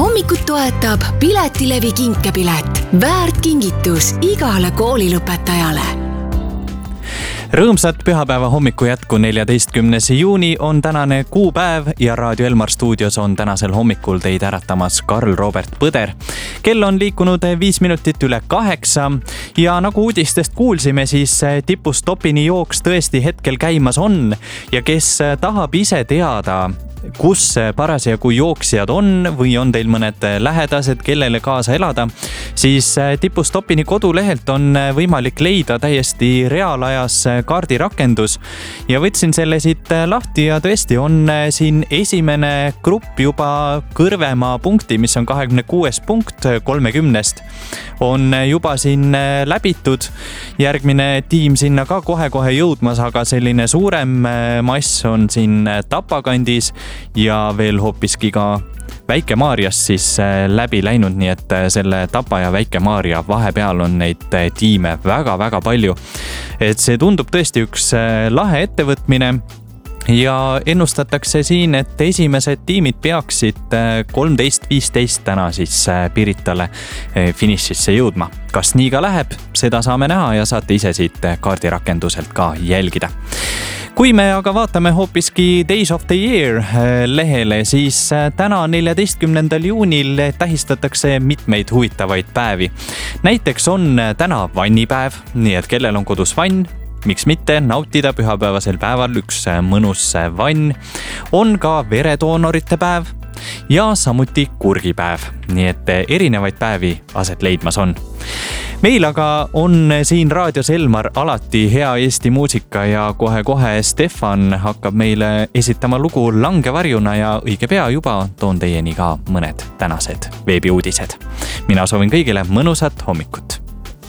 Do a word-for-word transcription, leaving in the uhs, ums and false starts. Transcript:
Hommikut toetab Piletilevi kinkepilet. Väärt kingitus igale koolilõpetajale. Rõõmsat pühapäeva hommiku jätku neljateistkümnes juuni on tänane kuupäev ja Raadio Elmar stuudios on tänasel hommikul teid äratamas Karl Robert Põder. Kell on liikunud viis minutit üle kaheksa ja nagu uudistest kuulsime, siis tipust topini jooks tõesti hetkel käimas on ja kes tahab ise teada, kus parasjagu jooksjad on või on teil mõned lähedased, kellele kaasa elada, siis tipust topini kodulehelt on võimalik leida täiesti reaalajas kaardirakendus ja võtsin selle siit lahti ja tõesti on siin esimene grupp juba Kõrvemaa punkti, mis on kahekümne kuues punkt kolmekümnest, on juba siin läbitud. Järgmine tiim sinna ka kohe-kohe jõudmas, aga selline suurem mass on siin Tapakandis ja veel hoopiski ka Väike-Maarjast siis läbi läinud, nii et selle Tapa ja Väike-Maarja vahepeal on neid tiime väga-väga palju. Et see tundub tõesti üks lahe ettevõtmine ja ennustatakse siin, et esimesed tiimid peaksid kolmteist viisteist täna siis Piritale finišisse jõudma. Kas nii ka läheb, seda saame näha ja saate ise siit kaardirakenduselt ka jälgida. Kui me aga vaatame hoopiski Days of the Year lehele, siis täna neljateistkümnendal juunil tähistatakse mitmeid huvitavaid päevi. Näiteks on täna vannipäev, nii et kellel on kodus vann, miks mitte nautida pühapäevasel päeval üks mõnus vann. On ka veredoonorite päev ja samuti kurgipäev, nii et erinevaid päevi aset leidmas on. Meil aga on siin raadios Elmar alati hea Eesti muusika ja kohe-kohe Stefan hakkab meile esitama lugu Langevarjuna ja õige pea juba toon teieni ka mõned tänased veebiuudised. Mina soovin kõigile mõnusat hommikut.